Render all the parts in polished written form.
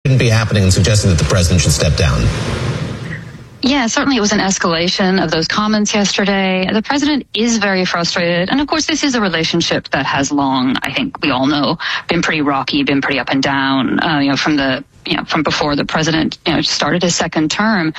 be happening and suggesting that the president should step down? Yeah, certainly it was an escalation of those comments yesterday. The president is very frustrated. And of course, this is a relationship that has long, I think we all know, been pretty rocky, been pretty up and down, from before the president, started his second term.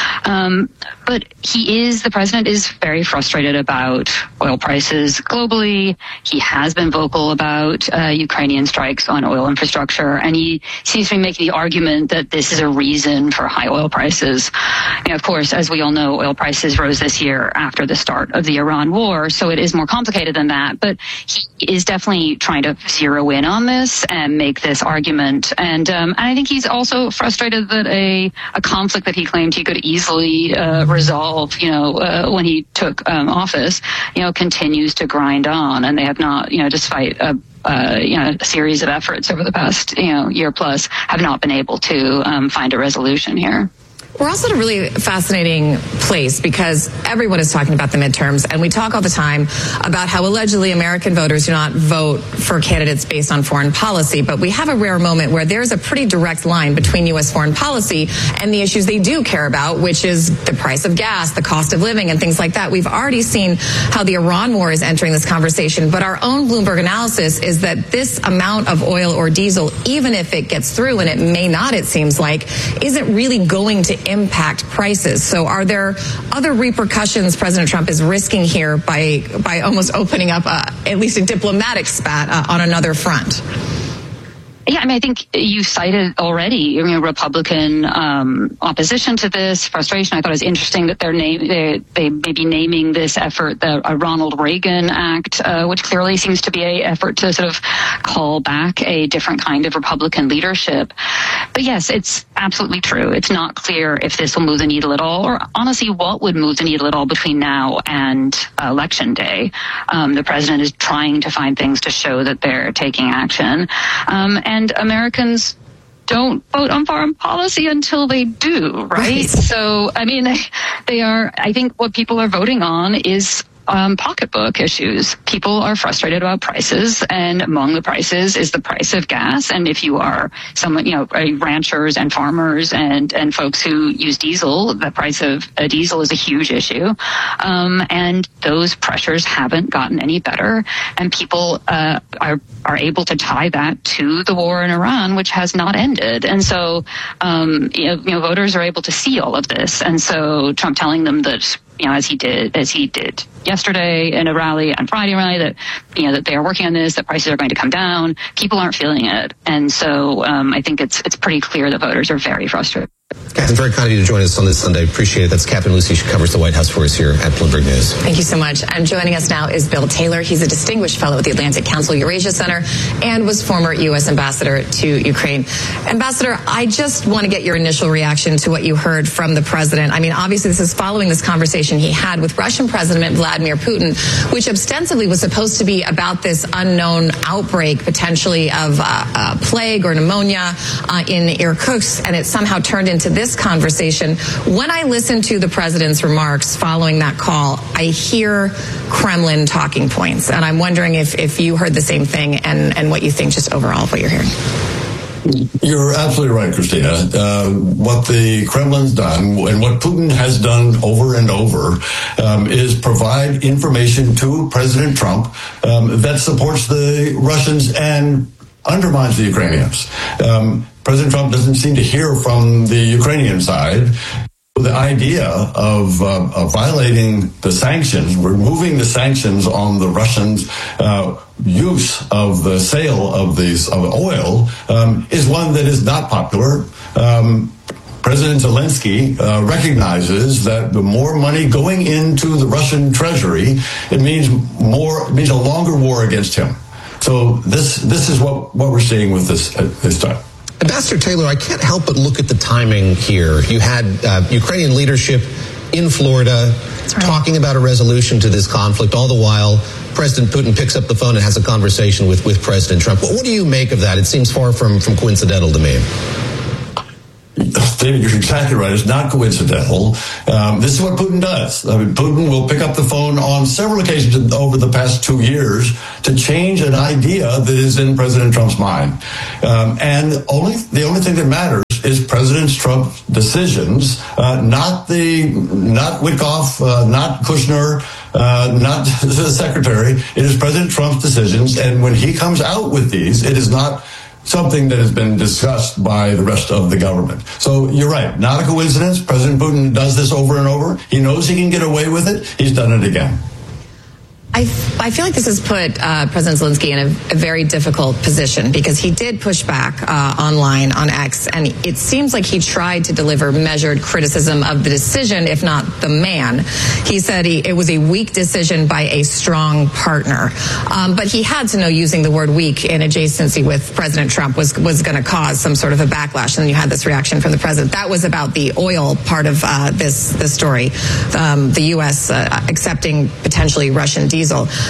But the president is very frustrated about oil prices globally. He has been vocal about Ukrainian strikes on oil infrastructure, and he seems to be making the argument that this is a reason for high oil prices. Of course, as we all know, oil prices rose this year after the start of the Iran war, so it is more complicated than that. But he is definitely trying to zero in on this and make this argument. And I think he's also frustrated that a conflict that he claimed he could easily resolve, when he took office, continues to grind on, and they have not, despite a series of efforts over the past, year plus, have not been able to find a resolution here. We're also in a really fascinating place because everyone is talking about the midterms, and we talk all the time about how allegedly American voters do not vote for candidates based on foreign policy. But we have a rare moment where there's a pretty direct line between U.S. foreign policy and the issues they do care about, which is the price of gas, the cost of living, and things like that. We've already seen how the Iran war is entering this conversation, but our own Bloomberg analysis is that this amount of oil or diesel, even if it gets through, and it may not, it seems like, isn't really going to impact prices. So are there other repercussions President Trump is risking here by almost opening up at least a diplomatic spat on another front? Yeah, I think you cited already, Republican opposition to this, frustration. I thought it was interesting that they may be naming this effort the Ronald Reagan Act, which clearly seems to be an effort to sort of call back a different kind of Republican leadership. But yes, it's absolutely true. It's not clear if this will move the needle at all, or honestly, what would move the needle at all between now and Election Day. The president is trying to find things to show that they're taking action. And Americans don't vote on foreign policy until they do, right? So, they are, I think what people are voting on is pocketbook issues. People are frustrated about prices, and among the prices is the price of gas. And if you are someone, ranchers and farmers and folks who use diesel, the price of a diesel is a huge issue. And those pressures haven't gotten any better. And people are able to tie that to the war in Iran, which has not ended. And so, voters are able to see all of this. And so Trump telling them that, as he did yesterday in a rally, on Friday rally, that they are working on this, that prices are going to come down. People aren't feeling it. And so I think it's pretty clear that voters are very frustrated. Catherine, very kind of you to join us on this Sunday. Appreciate it. That's Catherine Lucy. She covers the White House for us here at Bloomberg News. Thank you so much. And joining us now is Bill Taylor. He's a distinguished fellow at the Atlantic Council Eurasia Center and was former U.S. ambassador to Ukraine. Ambassador, I just want to get your initial reaction to what you heard from the president. Obviously, this is following this conversation he had with Russian President Vladimir Putin, which ostensibly was supposed to be about this unknown outbreak, potentially of plague or pneumonia in Irkutsk, and it somehow turned into this conversation. When I listen to the president's remarks following that call, I hear Kremlin talking points, and I'm wondering if you heard the same thing and what you think just overall of what you're hearing. You're absolutely right, Christina. What the Kremlin's done and what Putin has done over and over is provide information to President Trump that supports the Russians and undermines the Ukrainians. President Trump doesn't seem to hear from the Ukrainian side. The idea of violating the sanctions, removing the sanctions on the Russians' use of the sale of oil is one that is not popular. President Zelensky recognizes that the more money going into the Russian treasury, it means a longer war against him. So this is what we're seeing with this time. Ambassador Taylor, I can't help but look at the timing here. You had Ukrainian leadership in Florida talking about a resolution to this conflict. All the while, President Putin picks up the phone and has a conversation with President Trump. What do you make of that? It seems far from coincidental to me. David, you're exactly right. It's not coincidental. This is what Putin does. Putin will pick up the phone on several occasions over the past 2 years to change an idea that is in President Trump's mind. And the only thing that matters is President Trump's decisions, not Witkoff, not Kushner, not the secretary. It is President Trump's decisions. And when he comes out with these, it is not something that has been discussed by the rest of the government. So you're right. Not a coincidence. President Putin does this over and over. He knows he can get away with it. He's done it again. I feel like this has put President Zelensky in a very difficult position because he did push back online on X, and it seems like he tried to deliver measured criticism of the decision, if not the man. He said it was a weak decision by a strong partner. But he had to know using the word weak in adjacency with President Trump was going to cause some sort of a backlash, and then you had this reaction from the president. That was about the oil part of this story, the U.S. Accepting potentially Russian diesel.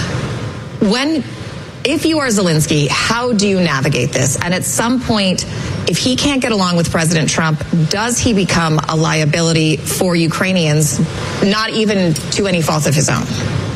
If you are Zelensky, how do you navigate this? And at some point, if he can't get along with President Trump, does he become a liability for Ukrainians, not even to any fault of his own?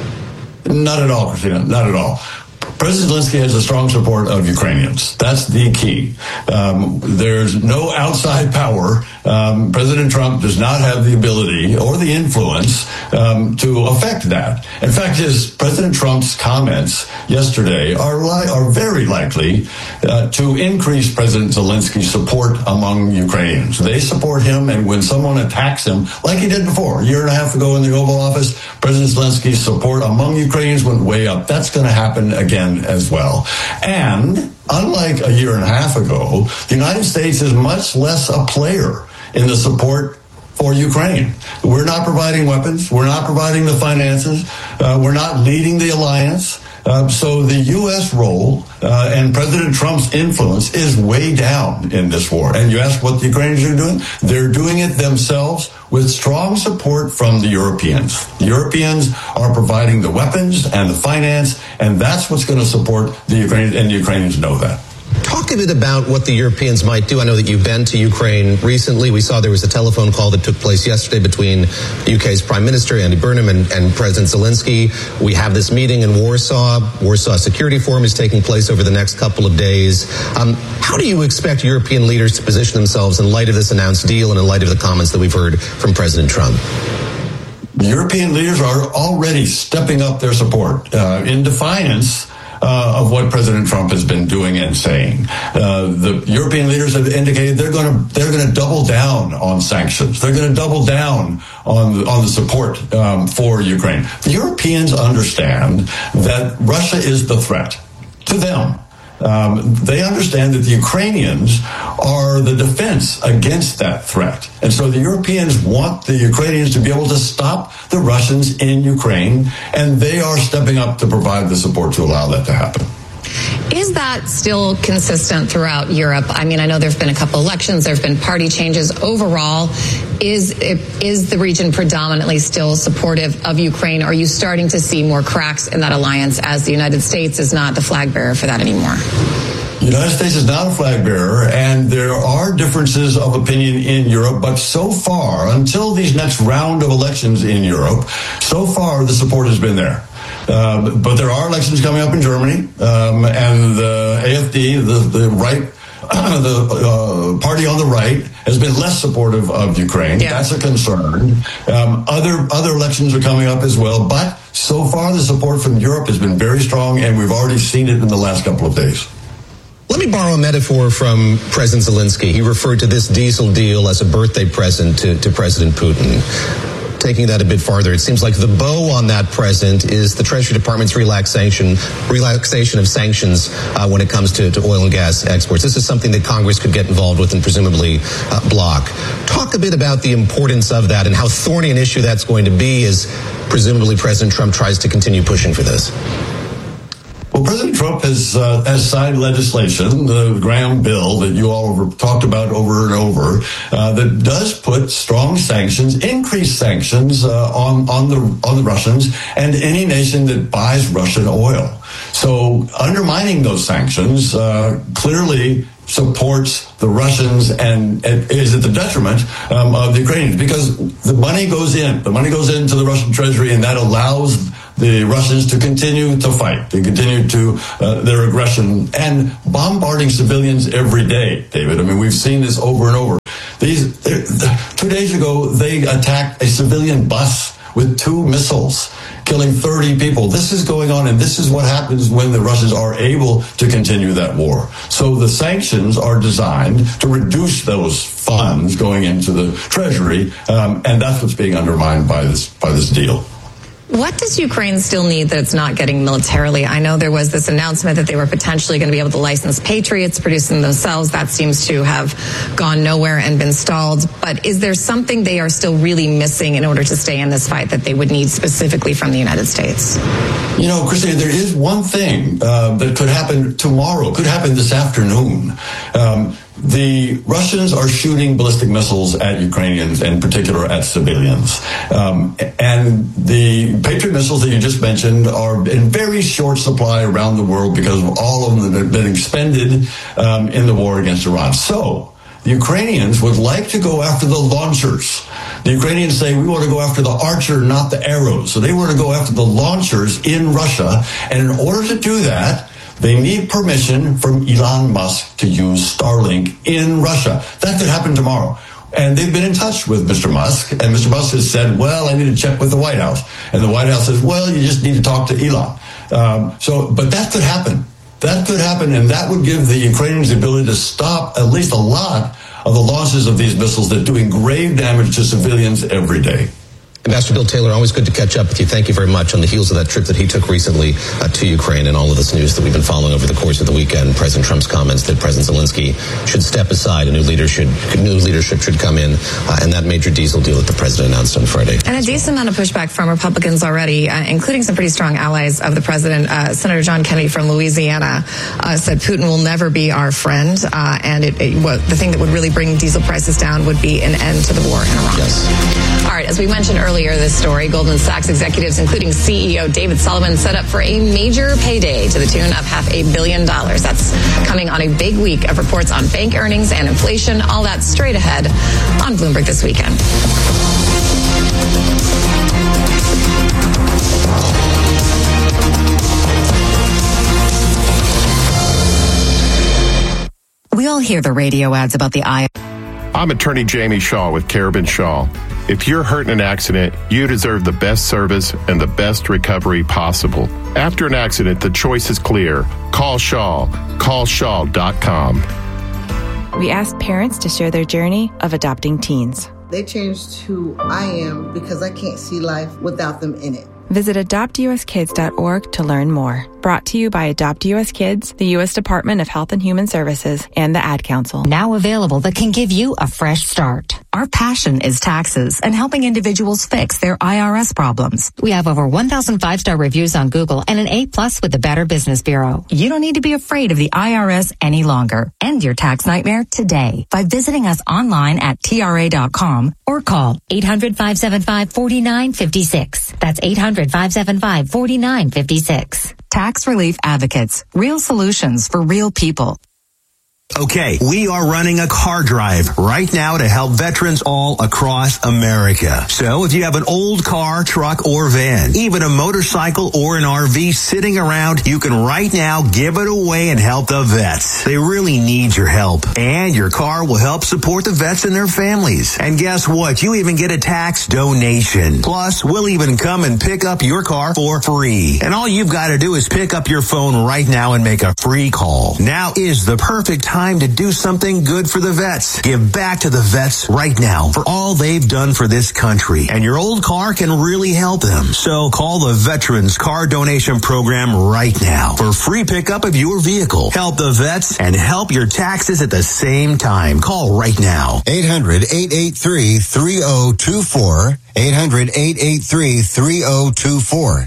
Not at all, Christina, not at all. President Zelensky has the strong support of Ukrainians. That's the key. There's no outside power. President Trump does not have the ability or the influence to affect that. In fact, President Trump's comments yesterday are very likely to increase President Zelensky's support among Ukrainians. They support him, and when someone attacks him, like he did before, a year and a half ago in the Oval Office, President Zelensky's support among Ukrainians went way up. That's going to happen again as well. And unlike a year and a half ago, the United States is much less a player in the support for Ukraine. We're not providing weapons. We're not providing the finances. We're not leading the alliance. So the U.S. role and President Trump's influence is way down in this war. And you ask what the Ukrainians are doing? They're doing it themselves with strong support from the Europeans. The Europeans are providing the weapons and the finance, and that's what's going to support the Ukrainians, and the Ukrainians know that. Talk a bit about what the Europeans might do. I know that you've been to Ukraine recently. We saw there was a telephone call that took place yesterday between the UK's Prime Minister, Andy Burnham, and President Zelensky. We have this meeting in Warsaw. Warsaw Security Forum is taking place over the next couple of days. How do you expect European leaders to position themselves in light of this announced deal and in light of the comments that we've heard from President Trump? European leaders are already stepping up their support in defiance of what President Trump has been doing and saying. The European leaders have indicated they're going to double down on sanctions. They're going to double down on the support for Ukraine. The Europeans understand that Russia is the threat to them. They understand that the Ukrainians are the defense against that threat. And so the Europeans want the Ukrainians to be able to stop the Russians in Ukraine, and they are stepping up to provide the support to allow that to happen. Is that still consistent throughout Europe? I mean, I know there have been a couple elections, there have been party changes. Overall, is the region predominantly still supportive of Ukraine? Are you starting to see more cracks in that alliance as the United States is not the flag bearer for that anymore? The United States is not a flag bearer, and there are differences of opinion in Europe, but so far, until these next round of elections in Europe, so far the support has been there. But there are elections coming up in Germany, and the AfD, the right, the party on the right, has been less supportive of Ukraine. Yeah. That's a concern. Other elections are coming up as well, but so far the support from Europe has been very strong, and we've already seen it in the last couple of days. Let me borrow a metaphor from President Zelensky. He referred to this diesel deal as a birthday present to President Putin. Taking that a bit farther, it seems like the bow on that present is the Treasury Department's relaxation of sanctions when it comes to oil and gas exports. This is something that Congress could get involved with and presumably block. Talk a bit about the importance of that and how thorny an issue that's going to be as presumably President Trump tries to continue pushing for this. Well, President Trump has signed legislation, the Graham bill that you all have talked about over and over, that does put strong sanctions, increased sanctions on the Russians and any nation that buys Russian oil. So undermining those sanctions clearly supports the Russians and is at the detriment of the Ukrainians, because the money goes into the Russian treasury, and that allows the Russians to continue to fight, to continue to their aggression and bombarding civilians every day, David. I mean, we've seen this over and over. 2 days ago, they attacked a civilian bus with 2 missiles, killing 30 people. This is going on, and this is what happens when the Russians are able to continue that war. So the sanctions are designed to reduce those funds going into the treasury, and that's what's being undermined by this deal. What does Ukraine still need that it's not getting militarily? I know there was this announcement that they were potentially going to be able to license Patriots, produce them themselves. That seems to have gone nowhere and been stalled. But is there something they are still really missing in order to stay in this fight that they would need specifically from the United States? You know, Christine, there is one thing that could happen tomorrow, could happen this afternoon. The Russians are shooting ballistic missiles at Ukrainians, in particular at civilians. And the Patriot missiles that you just mentioned are in very short supply around the world because of all of them that have been expended in the war against Iran. So the Ukrainians would like to go after the launchers. The Ukrainians say, we want to go after the Archer, not the arrows. So they want to go after the launchers in Russia. And in order to do that, they need permission from Elon Musk to use Starlink in Russia. That could happen tomorrow. And they've been in touch with Mr. Musk, and Mr. Musk has said, well, I need to check with the White House. And the White House says, well, you just need to talk to Elon. But that could happen. That could happen, and that would give the Ukrainians the ability to stop at least a lot of the launches of these missiles that are doing grave damage to civilians every day. Ambassador Bill Taylor, always good to catch up with you. Thank you very much. On the heels of that trip that he took recently to Ukraine and all of this news that we've been following over the course of the weekend, President Trump's comments that President Zelensky should step aside, a new leadership should come in, and that major diesel deal that the president announced on Friday. And a decent amount of pushback from Republicans already, including some pretty strong allies of the president. Senator John Kennedy from Louisiana said Putin will never be our friend, and the thing that would really bring diesel prices down would be an end to the war in Iran. Yes. All right, as we mentioned earlier this story, Goldman Sachs executives, including CEO David Sullivan, set up for a major payday to the tune of $500 million. That's coming on a big week of reports on bank earnings and inflation. All that straight ahead on Bloomberg This Weekend. We all hear the radio ads about the eye. I'm attorney Jamie Shaw with Carabin Shaw. If you're hurt in an accident, you deserve the best service and the best recovery possible. After an accident, the choice is clear. Call Shaw. CallShaw.com. We asked parents to share their journey of adopting teens. They changed who I am because I can't see life without them in it. Visit AdoptUSKids.org to learn more. Brought to you by Adopt US Kids, the U.S. Department of Health and Human Services, and the Ad Council. Now available that can give you a fresh start. Our passion is taxes and helping individuals fix their IRS problems. We have over 1,000 5-star reviews on Google and an A+ with the Better Business Bureau. You don't need to be afraid of the IRS any longer. End your tax nightmare today by visiting us online at TRA.com or call 800-575-4956. That's 800-575-4956. Tax Relief Advocates. Real solutions for real people. Okay, we are running a car drive right now to help veterans all across America. So if you have an old car, truck, or van, even a motorcycle or an RV sitting around, you can right now give it away and help the vets. They really need your help. And your car will help support the vets and their families. And guess what? You even get a tax donation. Plus, we'll even come and pick up your car for free. And all you've got to do is pick up your phone right now and make a free call. Now is the perfect time to do something good for the vets. Give back to the vets right now for all they've done for this country. And your old car can really help them. So call the Veterans Car Donation Program right now for free pickup of your vehicle. Help the vets and help your taxes at the same time. Call right now. 800-883-3024. 800-883-3024.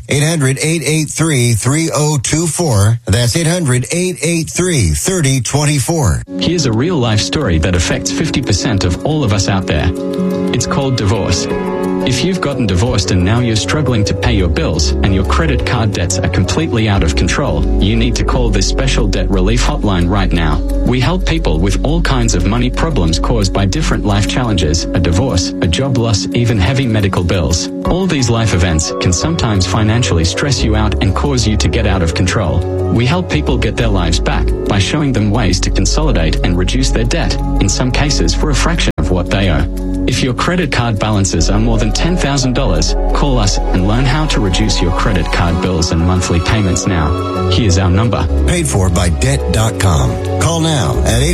800-883-3024. That's 800-883-3024. Here's a real-life story that affects 50% of all of us out there. It's called divorce. If you've gotten divorced and now you're struggling to pay your bills and your credit card debts are completely out of control, you need to call this special debt relief hotline right now. We help people with all kinds of money problems caused by different life challenges, a divorce, a job loss, even heavy medical bills. All these life events can sometimes financially stress you out and cause you to get out of control. We help people get their lives back by showing them ways to consolidate and reduce their debt, in some cases for a fraction of what what they owe. If your credit card balances are more than $10,000, call us and learn how to reduce your credit card bills and monthly payments now. Here's our number. Paid for by Debt.com. Call now at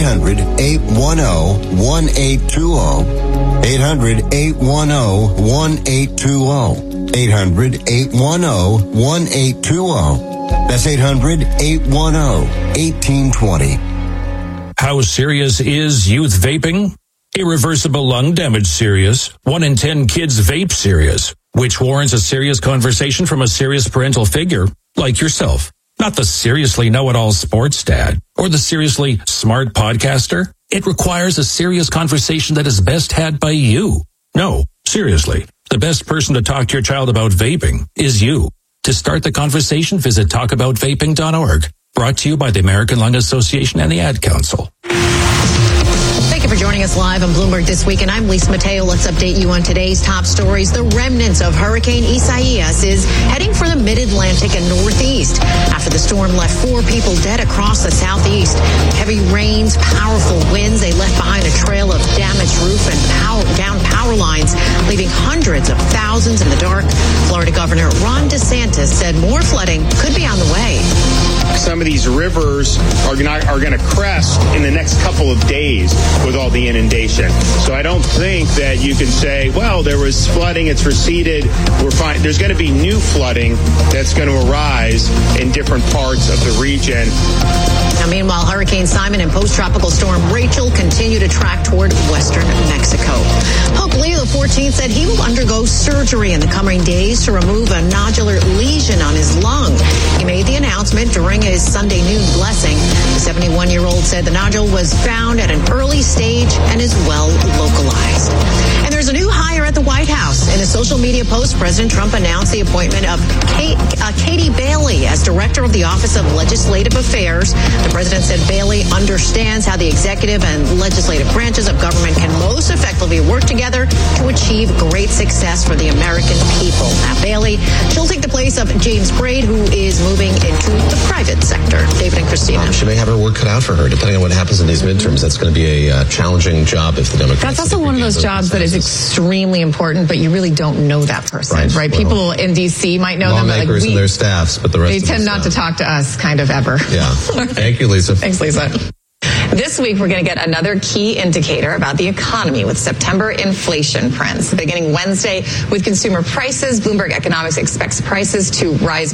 800-810-1820. 800-810-1820. 800-810-1820. That's 800-810-1820. How serious is youth vaping? Irreversible lung damage serious. 1 in 10 kids vape serious, which warrants a serious conversation from a serious parental figure like yourself. Not the seriously know-it-all sports dad or the seriously smart podcaster. It requires a serious conversation that is best had by you. No, seriously, the best person to talk to your child about vaping is you. To start the conversation, visit talkaboutvaping.org. Brought to you by the American Lung Association and the Ad Council. Thank you for joining us live on Bloomberg This Week, and I'm Lisa Mateo. Let's update you on today's top stories. The remnants of Hurricane Isaias is heading for the mid-Atlantic and Northeast after the storm left 4 people dead across the Southeast. Heavy rains, powerful winds, they left behind a trail of damaged roof and down power lines, leaving hundreds of thousands in the dark. Florida Governor Ron DeSantis said more flooding could be on the way. Some of these rivers are going to crest in the next couple of days with all the inundation. So I don't think that you can say, well, there was flooding, it's receded, we're fine. There's going to be new flooding that's going to arise in different parts of the region. Now, meanwhile, Hurricane Simon and post-tropical storm Rachel continue to track toward western Mexico. Pope Leo XIV said he will undergo surgery in the coming days to remove a nodular lesion on his lung. He made the announcement during his Sunday noon blessing. The 71-year-old said the nodule was found at an early stage and is well localized. And there's a new hire at the White House. In a social media post, President Trump announced the appointment of Katie Bailey as Director of the Office of Legislative Affairs. The president said Bailey understands how the executive and legislative branches of government can most effectively work together to achieve great success for the American people. Now, Bailey, she'll take the place of James Braid, who is moving into the private sector. David and Christina. She may have her work cut out for her, depending on what happens in these midterms. That's going to be a challenging job if the Democrats... That's also one of those jobs that is extremely important, but you really don't know that person, right? Well, people in D.C. might know them, but lawmakers and their staffs, but the rest they of tend not to talk to us kind of ever. Yeah. Thank you, Lisa. Thanks, Lisa. This week, we're going to get another key indicator about the economy with September inflation prints. Beginning Wednesday with consumer prices, Bloomberg Economics expects prices to rise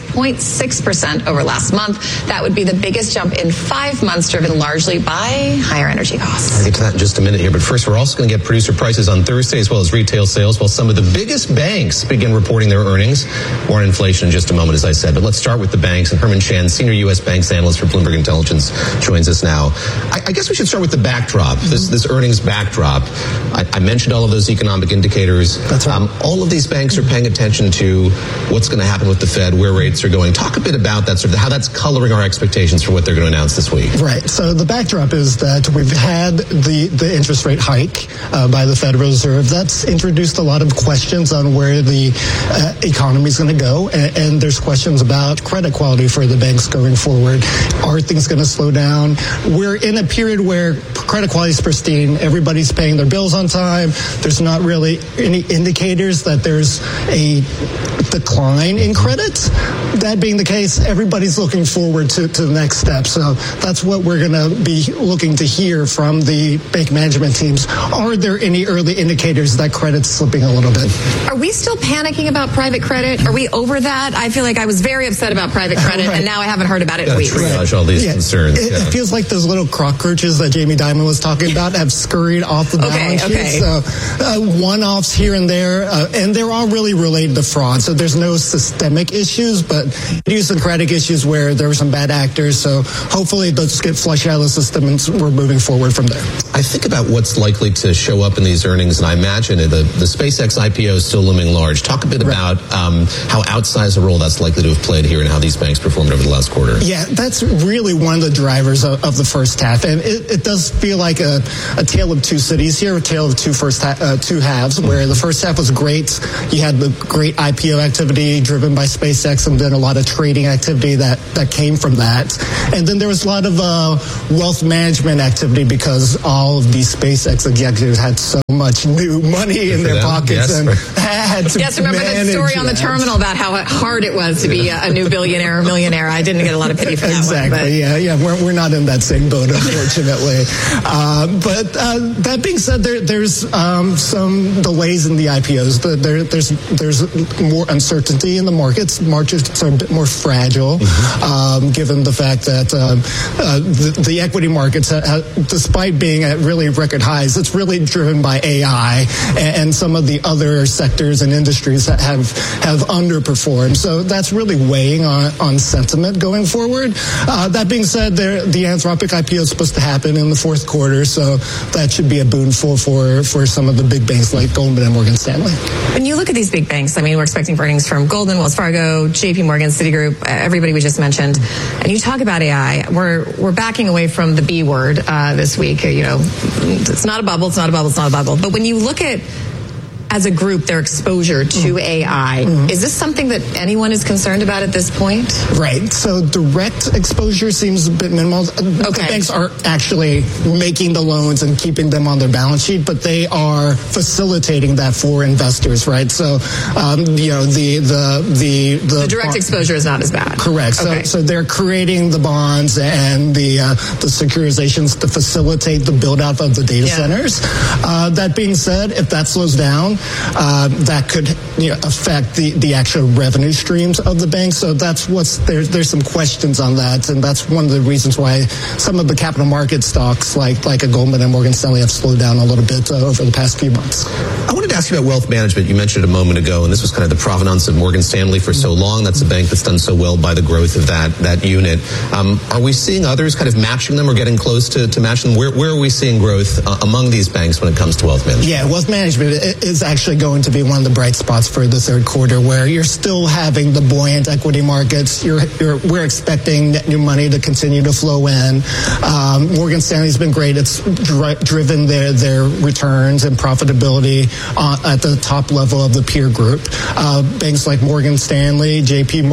0.6% over last month. That would be the biggest jump in 5 months, driven largely by higher energy costs. I'll get to that in just a minute here, but first, we're also going to get producer prices on Thursday as well as retail sales, while some of the biggest banks begin reporting their earnings. More on inflation in just a moment, as I said, but let's start with the banks. And Herman Chan, senior U.S. banks analyst for Bloomberg Intelligence, joins us now. I guess we should start with the backdrop, this earnings backdrop. I mentioned all of those economic indicators. That's right. All of these banks are paying attention to what's going to happen with the Fed, where rates are going. Talk a bit about that, sort of how that's coloring our expectations for what they're going to announce this week. Right. So the backdrop is that we've had the interest rate hike by the Federal Reserve. That's introduced a lot of questions on where the economy is going to go, and there's questions about credit quality for the banks going forward. Are things going to slow down? We're in a period where credit quality is pristine. Everybody's paying their bills on time. There's not really any indicators that there's a decline in credit. That being the case, everybody's looking forward to the next step. So that's what we're going to be looking to hear from the bank management teams. Are there any early indicators that credit's slipping a little bit? Are we still panicking about private credit? Are we over that? I feel like I was very upset about private credit, and now I haven't heard about it in weeks. Triage all these concerns. It feels like those little cockroaches that Jamie Dimon was talking about have scurried off the balance sheet. So one-offs here and there, and they're all really related to fraud. So there's no systemic issues, but idiosyncratic issues where there were some bad actors. So hopefully those get flushed out of the system and we're moving forward from there. I think about what's likely to show up in these earnings, and I imagine the SpaceX IPO is still looming large. Talk a bit about how outsized a role that's likely to have played here and how these banks performed over the last quarter. Yeah, that's really one of the drivers of the first half. And it does feel like a tale of two cities here, a tale of two halves, where the first half was great. You had the great IPO activity driven by SpaceX, and then a lot of trading activity that came from that. And then there was a lot of wealth management activity because all of these SpaceX executives had so much new money in their pockets and had to remember that story on the terminal about how hard it was to be a new billionaire or millionaire. I didn't get a lot of pity for that exactly, one. Yeah. We're not in that same boat, unfortunately. But that being said, there's some delays in the IPOs. There's more uncertainty in the markets. Markets are a bit more fragile, given the fact that the equity markets, despite being at really record highs, it's really driven by AI, and some of the other sectors and industries that have underperformed. So that's really weighing on sentiment going forward. That being said, the Anthropic IPO is supposed to happen in the fourth quarter, so that should be a boonful for some of the big banks like Goldman and Morgan Stanley. When you look at these big banks, I mean, we're expecting earnings from Goldman, Wells Fargo, JP Morgan, Citigroup, everybody we just mentioned, and you talk about AI. We're backing away from the B word this week. It's not a bubble. It's not a bubble. It's not a bubble. But when you look at, as a group, their exposure to AI. Is this something that anyone is concerned about at this point? Right. So direct exposure seems a bit minimal. The banks are actually making the loans and keeping them on their balance sheet, but they are facilitating that for investors, right? So, the direct exposure is not as bad. Correct. So they're creating the bonds and the securitizations to facilitate the build out of the data centers. That being said, if that slows down, that could affect the actual revenue streams of the bank. So that's there's some questions on that, and that's one of the reasons why some of the capital market stocks like a Goldman and Morgan Stanley have slowed down a little bit over the past few months. I wanted to ask you about wealth management. You mentioned it a moment ago, and this was kind of the provenance of Morgan Stanley for so long. That's a bank that's done so well by the growth of that unit. Are we seeing others kind of matching them or getting close to matching them? Where are we seeing growth among these banks when it comes to wealth management? Yeah, wealth management is actually going to be one of the bright spots for the third quarter, where you're still having the buoyant equity markets. We're expecting net new money to continue to flow in. Morgan Stanley's been great. It's driven their returns and profitability at the top level of the peer group. Banks like Morgan Stanley, JP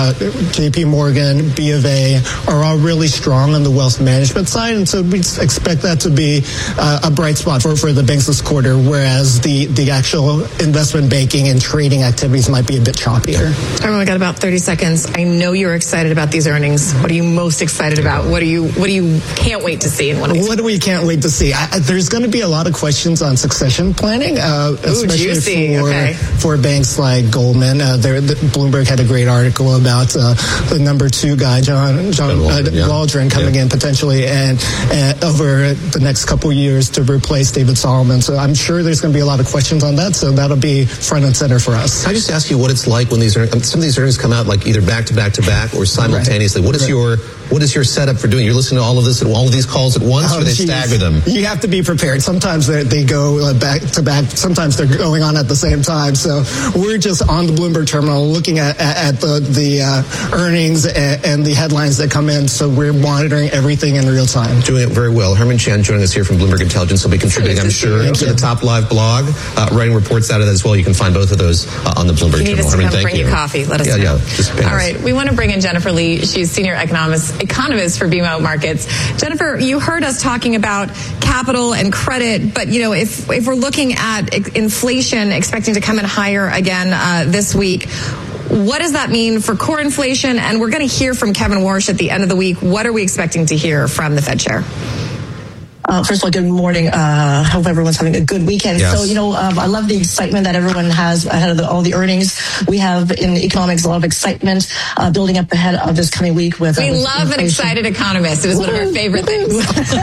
Morgan, B of A are all really strong on the wealth management side, and so we expect that to be a bright spot for the banks this quarter, whereas the actual investment banking and trading activities might be a bit choppier. All right, we got about 30 seconds. I know you're excited about these earnings. What are you most excited about? What do you can't wait to see in one of these? What do we can't wait to see? There's going to be a lot of questions on succession planning, especially for banks like Goldman. Bloomberg had a great article about the number 2 guy, John Waldron, coming in potentially and over the next couple years to replace David Solomon. So I'm sure there's going to be a lot of questions on that. So that'll be front and center for us. Can I just ask you what it's like when some of these earnings come out like either back to back to back or simultaneously? What is your setup for doing? You're listening to all of this and all of these calls at once, or they stagger them? You have to be prepared. Sometimes they go back to back. Sometimes they're going on at the same time. So we're just on the Bloomberg terminal looking at the earnings and the headlines that come in. So we're monitoring everything in real time. Doing it very well. Herman Chan joining us here from Bloomberg Intelligence will be contributing, I'm sure, to the Top Live blog, writing reports out of that as well. You can find both of those on the Bloomberg terminal. Herman, thank you. Bring you coffee. Let us know. All right. We want to bring in Jennifer Lee. She's senior economist for BMO Markets. Jennifer, you heard us talking about capital and credit, but if we're looking at inflation expecting to come in higher again this week, what does that mean for core inflation? And we're going to hear from Kevin Warsh at the end of the week. What are we expecting to hear from the Fed chair? First of all, good morning. Hope everyone's having a good weekend. Yes. So, I love the excitement that everyone has ahead of all the earnings. We have in economics a lot of excitement building up ahead of this coming week. We love an excited economist. It is one of our favorite things.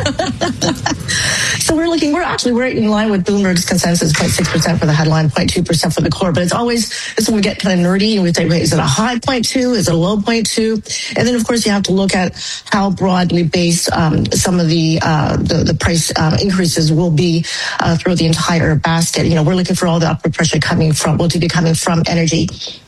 So we're in line with Bloomberg's consensus, 0.6% for the headline, 0.2% for the core. But it's always, this is when we get kind of nerdy and we say, is it a high 0.2? Is it a low 0.2? And then, of course, you have to look at how broadly based some of the price increases will be through the entire basket. We're looking for all the upward pressure will be coming from energy.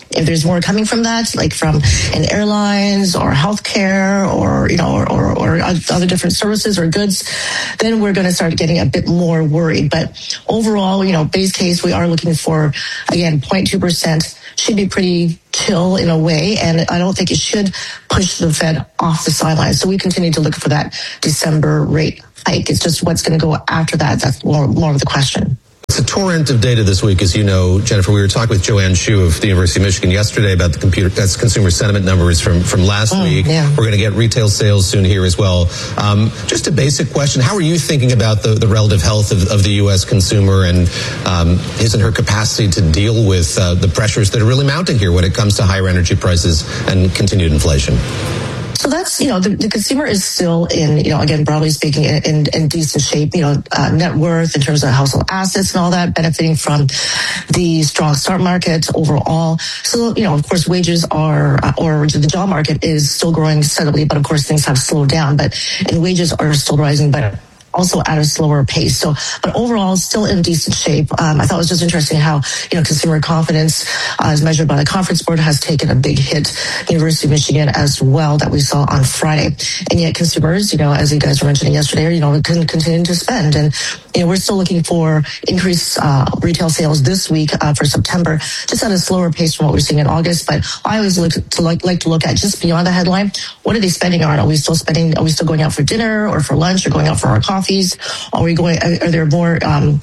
If there's more coming from that, like from in airlines or healthcare or, or other different services or goods, then we're going to start getting a bit more worried. But overall, base case, we are looking for, again, 0.2%. Should be pretty chill in a way, and I don't think it should push the Fed off the sidelines. So we continue to look for that December rate hike. It's just what's going to go after that. That's more of the question. It's a torrent of data this week, as you know, Jennifer. We were talking with Joanne Shu of the University of Michigan yesterday about the consumer sentiment numbers from last week. Yeah. We're going to get retail sales soon here as well. Just a basic question. How are you thinking about the relative health of the U.S. consumer and his and her capacity to deal with the pressures that are really mounting here when it comes to higher energy prices and continued inflation? So that's, the consumer is still in, again, broadly speaking, in decent shape, net worth in terms of household assets and all that, benefiting from the strong stock market overall. So, of course, wages or the job market is still growing steadily, but of course things have slowed down, and wages are still rising, but also at a slower pace. So, but overall, still in decent shape. I thought it was just interesting how, consumer confidence, as measured by the Conference Board, has taken a big hit. University of Michigan as well, that we saw on Friday. And yet consumers, as you guys were mentioning yesterday, can continue to spend. And, we're still looking for increased retail sales this week for September, just at a slower pace from what we're seeing in August. But I always like to look at just beyond the headline. What are they spending on? Are we still spending? Are we still going out for dinner or for lunch or going out for our coffees? Are there more?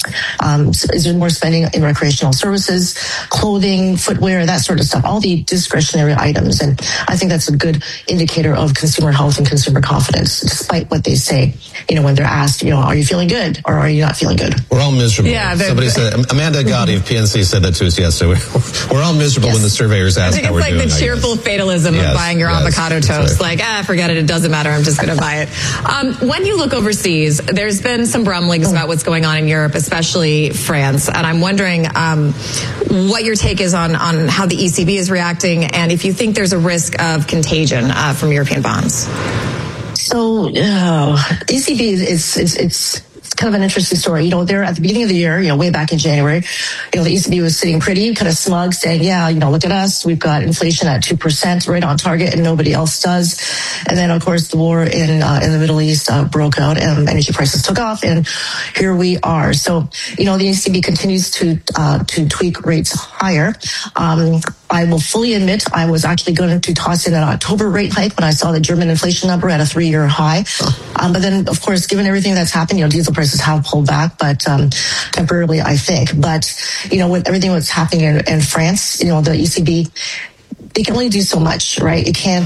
Is there more spending in recreational services, clothing, footwear, that sort of stuff? All the discretionary items, and I think that's a good indicator of consumer health and consumer confidence, despite what they say. When they're asked, are you feeling good or are you not feeling good? We're all miserable. Yeah, somebody said. Amanda Gotti of PNC said that to us yesterday. We're all miserable when the surveyors ask how we're doing. I think it's like the cheerful fatalism of buying your avocado toast. Right. Like, forget it. It doesn't matter. I'm just going to buy it. When you look overseas, there's been some rumblings about what's going on in Europe, especially France. And I'm wondering what your take is on how the ECB is reacting and if you think there's a risk of contagion from European bonds. So, ECB, it's kind of an interesting story. They're at the beginning of the year, way back in January, the ECB was sitting pretty kind of smug saying, look at us. We've got inflation at 2% right on target and nobody else does. And then, of course, the war in the Middle East broke out and energy prices took off. And here we are. So, the ECB continues to tweak rates higher. I will fully admit I was actually going to toss in an October rate hike when I saw the German inflation number at a 3-year high. But then, of course, given everything that's happened, diesel prices have pulled back, but temporarily, I think. But, with everything that's happening in France, the ECB, they can only do so much, right? It can't,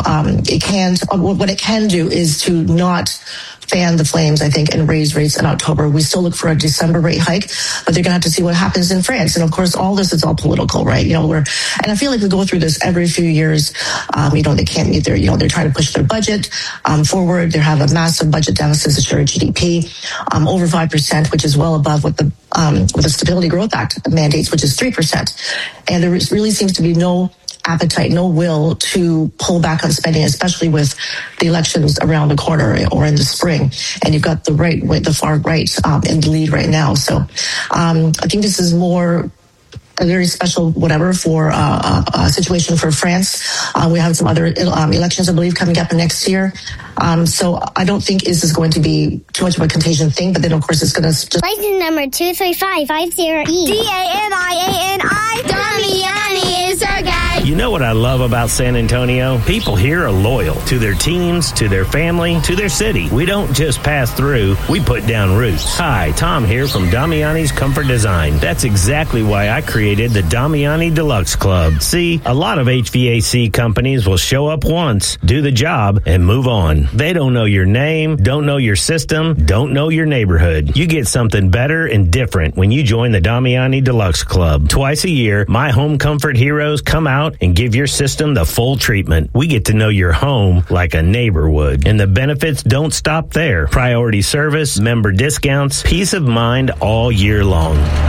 what it can do is to not fan the flames, I think, and raise rates in October. We still look for a December rate hike, but they're going to have to see what happens in France. And of course, all this is all political, right? And I feel like we go through this every few years. They can't meet their, they're trying to push their budget forward. They have a massive budget deficit to share GDP, over 5%, which is well above what the Stability Growth Act mandates, which is 3%. And there really seems to be no appetite, no will to pull back on spending, especially with the elections around the corner or in the spring. And you've got the far right in the lead right now. So I think this is more a very special whatever for a situation for France. We have some other elections, I believe, coming up next year. So I don't think this is going to be too much of a contagion thing, but then of course it's going to just... License number 23550E. DAMIANI. Damiani is our guy. You know what I love about San Antonio? People here are loyal to their teams, to their family, to their city. We don't just pass through, we put down roots. Hi, Tom here from Damiani's Comfort Design. That's exactly why I created the Damiani Deluxe Club. See, a lot of HVAC companies will show up once, do the job, and move on. They don't know your name, don't know your system, don't know your neighborhood. You get something better and different when you join the Damiani Deluxe Club. Twice a year, my home comfort heroes come out and give your system the full treatment. We get to know your home like a neighbor would. And the benefits don't stop there. Priority service, member discounts, peace of mind all year long.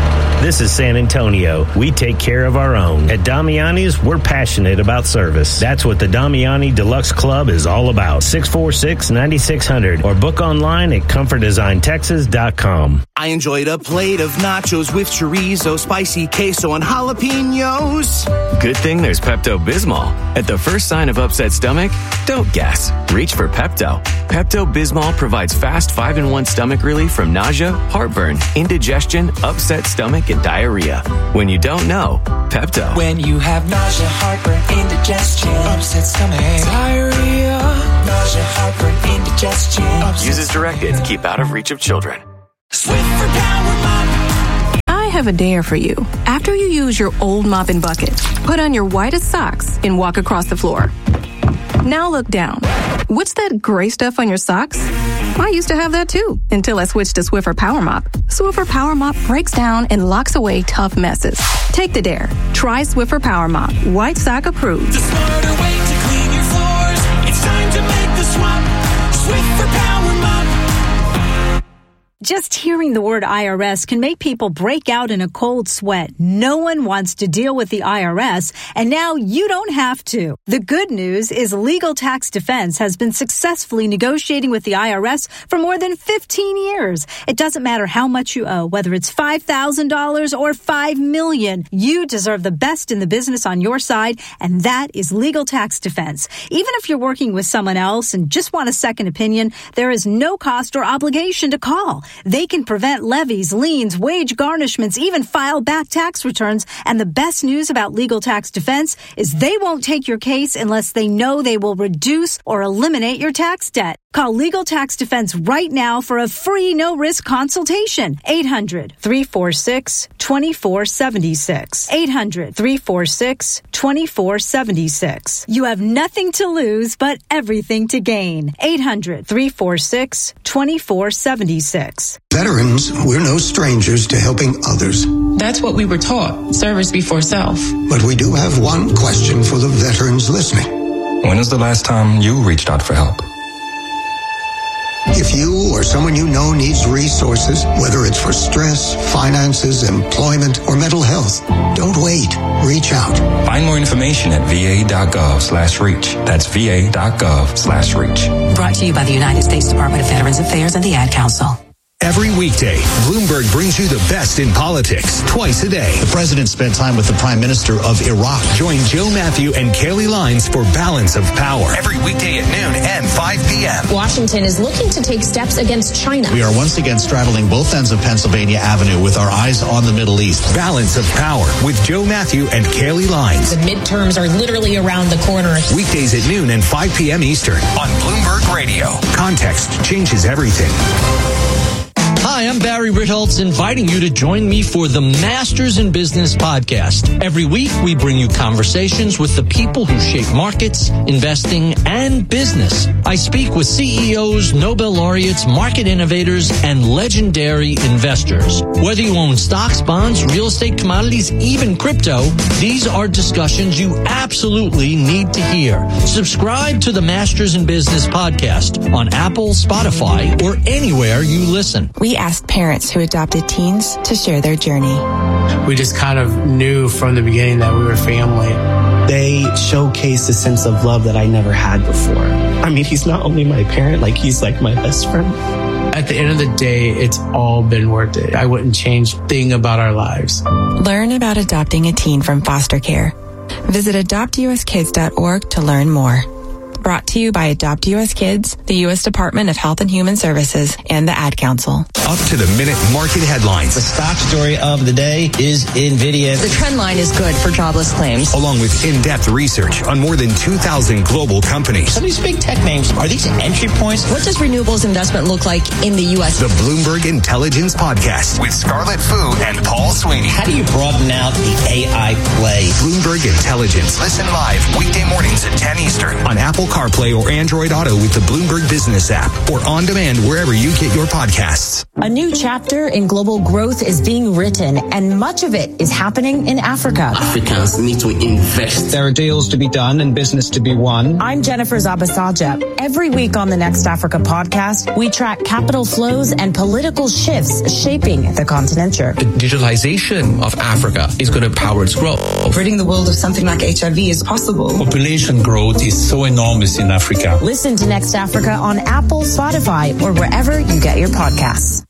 This is San Antonio. We take care of our own. At Damiani's, we're passionate about service. That's what the Damiani Deluxe Club is all about. 646-9600 or book online at ComfortDesignTexas.com. I enjoyed a plate of nachos with chorizo, spicy queso, and jalapenos. Good thing there's Pepto-Bismol. At the first sign of upset stomach, don't guess. Reach for Pepto. Pepto-Bismol provides fast 5-in-1 stomach relief from nausea, heartburn, indigestion, upset stomach, and diarrhea. When you don't know, Pepto. When you have nausea, heartburn, indigestion, upset stomach, diarrhea, nausea, heartburn, indigestion. Use as directed. Keep out of reach of children. Swiffer Power Mop. I have a dare for you. After you use your old mop and bucket, put on your whitest socks and walk across the floor. Now look down. What's that gray stuff on your socks? I used to have that too, until I switched to Swiffer Power Mop. Swiffer Power Mop breaks down and locks away tough messes. Take the dare. Try Swiffer Power Mop. White sock approved. The smarter way to clean your floors. It's time to make the swap. Swiffer Power Mop. Just hearing the word IRS can make people break out in a cold sweat. No one wants to deal with the IRS, and now you don't have to. The good news is Legal Tax Defense has been successfully negotiating with the IRS for more than 15 years. It doesn't matter how much you owe, whether it's $5,000 or $5 million. You deserve the best in the business on your side, and that is Legal Tax Defense. Even if you're working with someone else and just want a second opinion, there is no cost or obligation to call. They can prevent levies, liens, wage garnishments, even file back tax returns. And the best news about Legal Tax Defense is they won't take your case unless they know they will reduce or eliminate your tax debt. Call Legal Tax Defense right now for a free no-risk consultation. 800-346-2476. 800-346-2476. You have nothing to lose but everything to gain. 800-346-2476. Veterans, we're no strangers to helping others. That's what we were taught, service before self. But we do have one question for the veterans listening. When was the last time you reached out for help? If you or someone you know needs resources, whether it's for stress, finances, employment, or mental health, don't wait. Reach out. Find more information at va.gov/reach. That's va.gov/reach. Brought to you by the United States Department of Veterans Affairs and the Ad Council. Every weekday, Bloomberg brings you the best in politics twice a day. The president spent time with the Prime Minister of Iraq. Join Joe Matthew and Kelly Lines for Balance of Power. Every weekday at noon and 5 p.m. Washington is looking to take steps against China. We are once again straddling both ends of Pennsylvania Avenue with our eyes on the Middle East. Balance of Power with Joe Matthew and Kelly Lines. The midterms are literally around the corner. Weekdays at noon and 5 p.m. Eastern on Bloomberg Radio. Context changes everything. Hi, I'm Barry Ritholtz, inviting you to join me for the Masters in Business podcast. Every week, we bring you conversations with the people who shape markets, investing, and business. I speak with CEOs, Nobel laureates, market innovators, and legendary investors. Whether you own stocks, bonds, real estate, commodities, even crypto, these are discussions you absolutely need to hear. Subscribe to the Masters in Business podcast on Apple, Spotify, or anywhere you listen. We asked parents who adopted teens to share their journey. We just kind of knew from the beginning that we were family. They showcase a sense of love that I never had before. I mean, he's not only my parent, he's like my best friend. At the end of the day, it's all been worth it. I wouldn't change a thing about our lives. Learn about adopting a teen from foster care. Visit adoptuskids.org to learn more. Brought to you by Adopt U.S. Kids, the U.S. Department of Health and Human Services, and the Ad Council. Up to the minute market headlines. The stock story of the day is NVIDIA. The trend line is good for jobless claims. Along with in-depth research on more than 2,000 global companies. Some of these big tech names, are these entry points? What does renewables investment look like in the U.S.? The Bloomberg Intelligence Podcast with Scarlett Fu and Paul Sweeney. How do you broaden out the AI play? Bloomberg Intelligence. Listen live weekday mornings at 10 Eastern on Apple CarPlay or Android Auto with the Bloomberg Business app or on demand wherever you get your podcasts. A new chapter in global growth is being written, and much of it is happening in Africa. Africans need to invest. There are deals to be done and business to be won. I'm Jennifer Zabasaja. Every week on the Next Africa podcast, we track capital flows and political shifts shaping the continent. Digitalization globalization of Africa is going to power its growth. Ridding the world of something like HIV is possible. Population growth is so enormous in Africa. Listen to Next Africa on Apple, Spotify, or wherever you get your podcasts.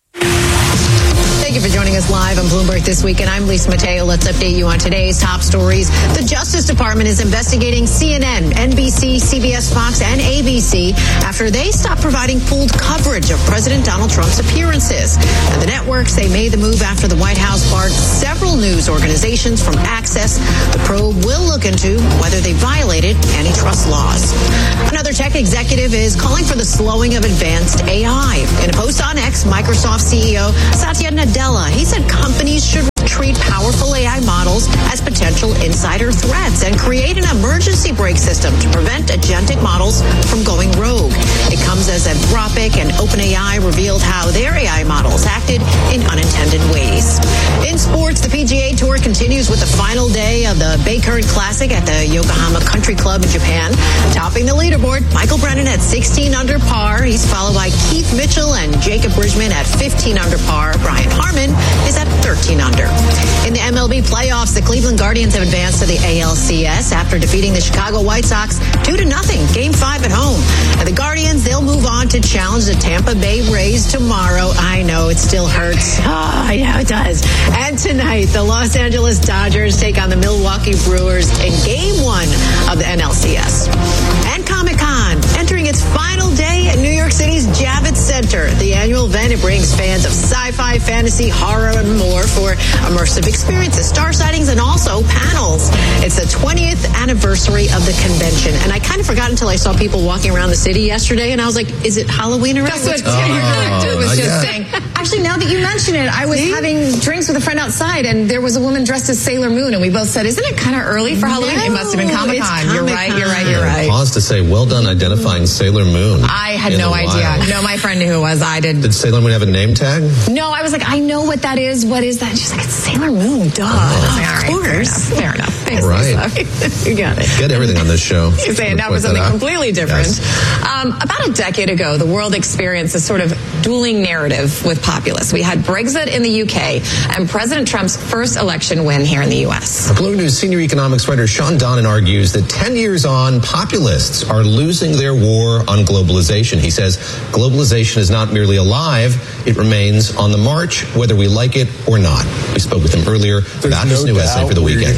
Thank you for joining us live on Bloomberg This Week, and I'm Lisa Mateo. Let's update you on today's top stories. The Justice Department is investigating CNN, NBC, CBS, Fox, and ABC after they stopped providing pooled coverage of President Donald Trump's appearances. And the networks, they made the move after the White House barred several news organizations from access. The probe will look into whether they violated antitrust laws. Another tech executive is calling for the slowing of advanced AI. In a post on X, Microsoft CEO Satya Nadella, he said companies should treat powerful AI models as potential insider threats and create an emergency brake system to prevent agentic models from going rogue. It comes as Anthropic and OpenAI revealed how their AI models acted in unintended ways. In sports, the PGA Tour continues with the final day of the Bay Current Classic at the Yokohama Country Club in Japan. Topping the leaderboard, Michael Brennan at 16 under par. He's followed by Keith Mitchell and Jacob Bridgman at 15 under par. Brian Harmon is at 13 under. In the MLB playoffs, the Cleveland Guardians have advanced to the ALCS after defeating the Chicago White Sox 2-0, Game 5 at home. And the Guardians, they'll move on to challenge the Tampa Bay Rays tomorrow. I know, it still hurts. I know it does. And tonight, the Los Angeles Dodgers take on the Milwaukee Brewers in Game 1 of the NLCS. And Comic-Con, entering its final day at New York City's Javits Center. The annual event, it brings fans of sci-fi, fantasy, horror, and more for immersive experiences, star sightings, and also panels. It's the 20th anniversary of the convention, and I kind of forgot until I saw people walking around the city yesterday, and I was like, is it Halloween already? That's what your director was just saying. Actually, now that you mention it, I was having drinks with a friend outside, and there was a woman dressed as Sailor Moon, and we both said, isn't it kind of early for Halloween? No, it must have been Comic-Con. You're right. Pause to say, well done identifying Sailor Moon. I had no idea. No, my friend knew who it was. I did. Did Sailor Moon have a name tag? No, I was like, I know what that is. What is that? And she's like, it's Sailor Moon. Duh. Of course. Fair enough. Thanks, all right. Lisa. You got it. Get everything on this show. You're saying now for something completely different. Yes. About a decade ago, the world experienced a sort of dueling narrative with populists. We had Brexit in the UK and President Trump's first election win here in the U.S. Bloomberg News senior economics writer Sean Donnan argues that 10 years on, populists are losing their war on globalization. He says globalization is not merely alive, it remains on the march, whether we like it or not. We spoke with him earlier about his new essay for the weekend.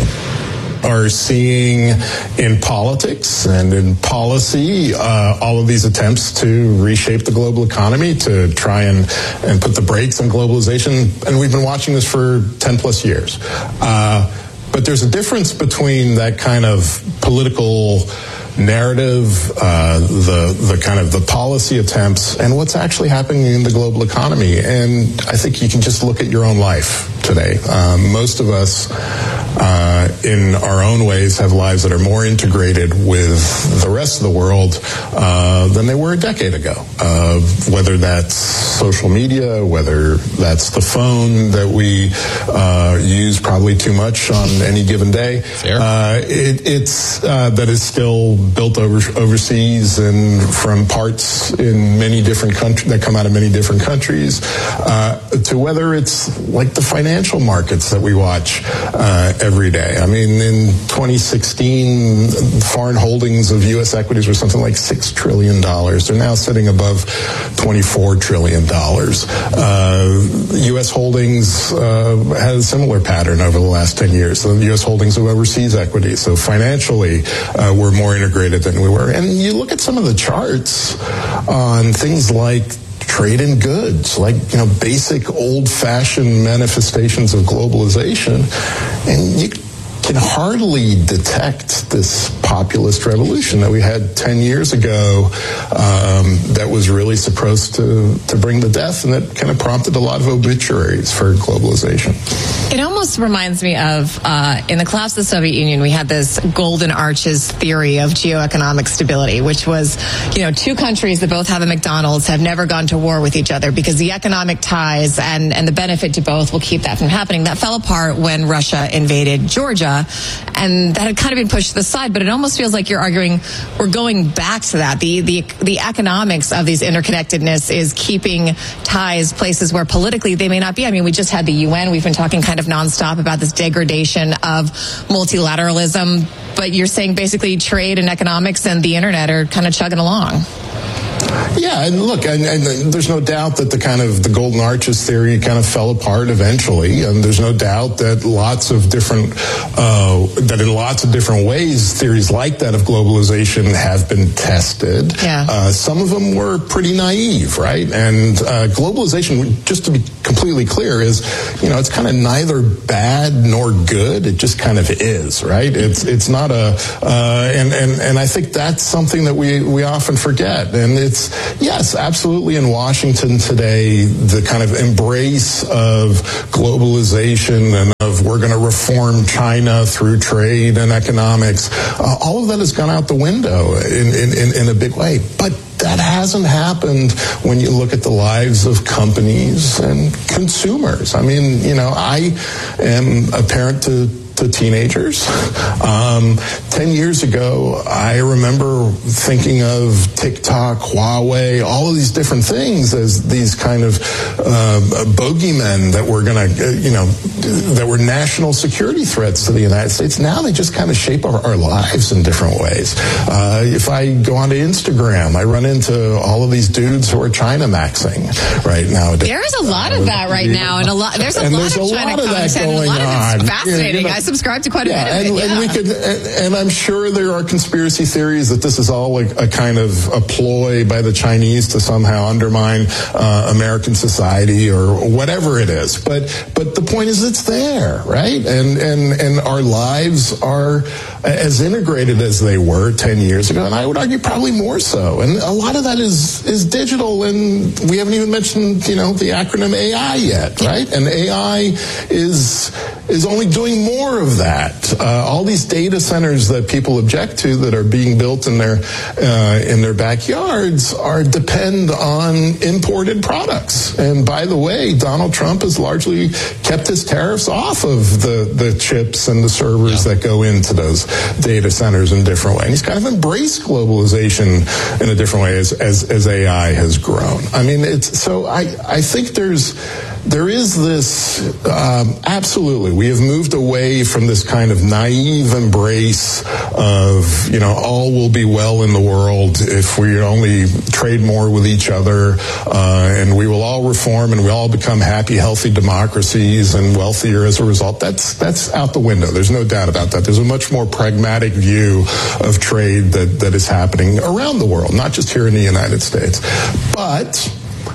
Are seeing in politics and in policy all of these attempts to reshape the global economy, to try and put the brakes on globalization. And we've been watching this for 10 plus years. But there's a difference between that kind of political narrative, the kind of the policy attempts, and what's actually happening in the global economy. And I think you can just look at your own life today. Most of us, in our own ways, have lives that are more integrated with the rest of the world than they were a decade ago. Whether that's social media, whether that's the phone that we use probably too much on any given day. It's that is still built overseas and from parts in many different countries that come out of many different countries, to whether it's like the financial markets that we watch every day. I mean, in 2016, foreign holdings of U.S. equities were something like $6 trillion. They're now sitting above $24 trillion. U.S. holdings had a similar pattern over the last 10 years. So the U.S. holdings of overseas equities. So financially, we're more integrated than we were. And you look at some of the charts on things like trade in goods, like, basic old-fashioned manifestations of globalization, and you can hardly detect this populist revolution that we had 10 years ago that was really supposed to bring the death, and that kind of prompted a lot of obituaries for globalization. It almost reminds me of, in the collapse of the Soviet Union, we had this golden arches theory of geoeconomic stability, which was, two countries that both have a McDonald's have never gone to war with each other because the economic ties and the benefit to both will keep that from happening. That fell apart when Russia invaded Georgia. and that had kind of been pushed to the side, but it almost feels like you're arguing we're going back to that. The economics of these interconnectedness is keeping ties places where politically they may not be. I mean, we just had the UN. We've been talking kind of nonstop about this degradation of multilateralism, but you're saying basically trade and economics and the internet are kind of chugging along. Yeah, and look, and there's no doubt that the Golden Arches theory kind of fell apart eventually, and there's no doubt that in lots of different ways, theories like that of globalization have been tested. Yeah. Some of them were pretty naive, right? And globalization, just to be completely clear, is, it's kind of neither bad nor good. It just kind of is, right? It's not and I think that's something that we often forget. And it's, yes, absolutely, in Washington today, the kind of embrace of globalization and of we're going to reform China through trade and economics, all of that has gone out the window in a big way. But that hasn't happened when you look at the lives of companies and consumers. I mean, I am a parent to teenagers. 10 years ago, I remember thinking of TikTok, Huawei, all of these different things as these kind of bogeymen that were going to, that were national security threats to the United States. Now they just kind of shape our lives in different ways. If I go onto Instagram, I run into all of these dudes who are China maxing right now. There's a lot of that right now, and there's a lot of China content, and a lot of it's fascinating. I subscribe to quite a bit of it. And we could, and I'm sure there are conspiracy theories that this is all like a kind of a ploy by the Chinese to somehow undermine American society or whatever it is. But the point is, it's there, right? And our lives are as integrated as they were 10 years ago, and I would argue probably more so. And a lot of that is digital, and we haven't even mentioned, the acronym AI yet, right? And AI is only doing more of that. All these data centers that people object to that are being built in their backyards depend on imported products. And by the way, Donald Trump has largely kept his tariffs off of the chips and the servers that go into those data centers in a different way. And he's kind of embraced globalization in a different way as AI has grown. I mean, I think there is this, absolutely, we have moved away from this kind of naive embrace of, all will be well in the world if we only trade more with each other, and we will all reform and we all become happy, healthy democracies and wealthier as a result. That's out the window. There's no doubt about that. There's a much more pragmatic view of trade that is happening around the world, not just here in the United States. But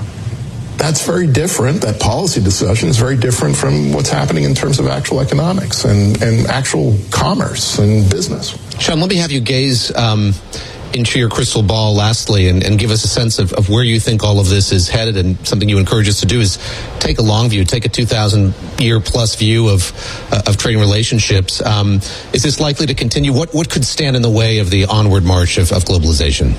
that's very different. That policy discussion is very different from what's happening in terms of actual economics and actual commerce and business. Sean, let me have you gaze into your crystal ball lastly and give us a sense of where you think all of this is headed. And something you encourage us to do is take a long view, take a 2,000-year plus view of trading relationships. Is this likely to continue? What could stand in the way of the onward march of globalization?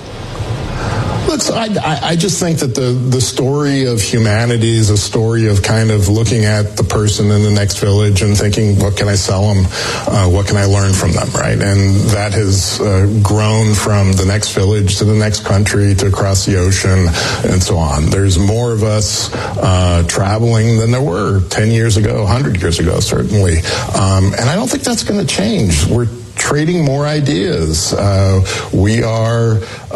Look, I just think that the story of humanity is a story of kind of looking at the person in the next village and thinking, what can I sell them? What can I learn from them, right? And that has grown from the next village to the next country to across the ocean and so on. There's more of us traveling than there were 10 years ago, 100 years ago, certainly. And I don't think that's going to change. We're trading more ideas. We are